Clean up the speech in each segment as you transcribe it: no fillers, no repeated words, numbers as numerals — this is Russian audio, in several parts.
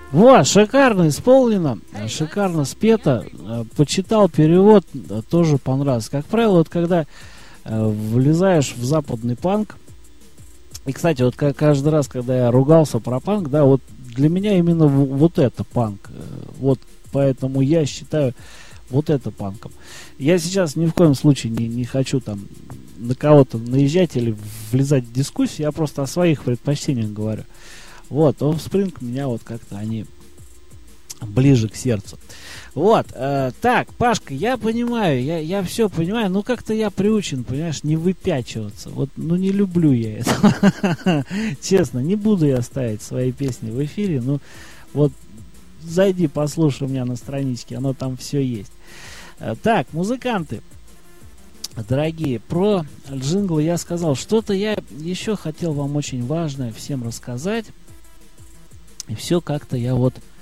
Вот, шикарно исполнено, шикарно спето. Почитал перевод, тоже понравилось. Как правило, вот когда влезаешь в западный панк, и, кстати, вот каждый раз, когда я ругался про панк, да, вот для меня именно вот это панк. Вот поэтому я считаю вот это панком. Я сейчас ни в коем случае не хочу там на кого-то наезжать или влезать в дискуссию, я просто о своих предпочтениях говорю. Вот, Offspring меня вот как-то они ближе к сердцу. Вот, так, Пашка, я понимаю, я все понимаю, но как-то я приучен, понимаешь, не выпячиваться. Вот, ну не люблю я это. Честно, не буду я ставить свои песни в эфире, ну вот зайди, послушай у меня на страничке, оно там все есть. Так, музыканты, дорогие, про джинглы я сказал. Что-то я еще хотел вам очень важное всем рассказать. И все как-то я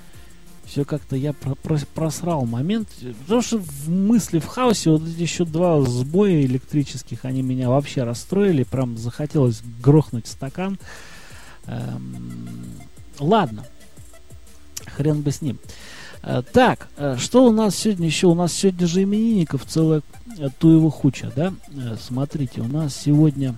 просрал момент. Потому что в мысли в хаосе вот эти еще два сбоя электрических, они меня вообще расстроили. Прям захотелось грохнуть стакан. Ладно. Хрен бы с ним. Так, что у нас сегодня еще? У нас сегодня же именинников целая туева-хуча, да? Смотрите, у нас сегодня...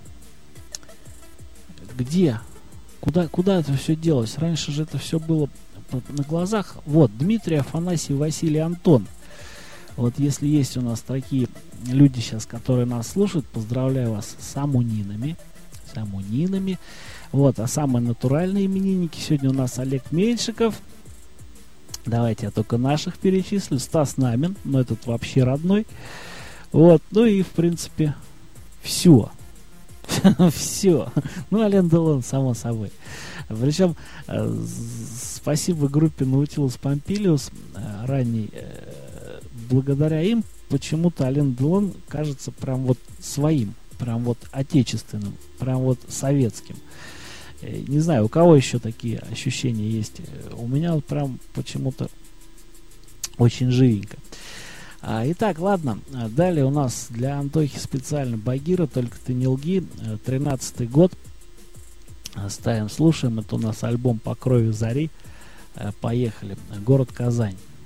Где? Куда это все делось? Раньше же это все было на глазах. Вот, Дмитрий, Афанасий, Василий, Антон. Вот если есть у нас такие люди сейчас, которые нас слушают, поздравляю вас с амунинами. Вот, а самые натуральные именинники сегодня у нас Олег Меньшиков. Давайте я только наших перечислю. Стас Намин, но этот вообще родной. Вот, ну и в принципе все. Все. Ну, Ален Делон, само собой. Причем спасибо группе Nautilus Pompilius ранней. Благодаря им почему-то Ален Делон кажется прям вот своим, прям вот отечественным, прям вот советским. Не знаю, у кого еще такие ощущения есть. У меня вот прям почему-то очень живенько. Итак, ладно. Далее у нас для Антохи специально Багира, только ты не лги. 13-й год. Ставим, слушаем. Это у нас альбом «По крови зари». Поехали. Город Казань.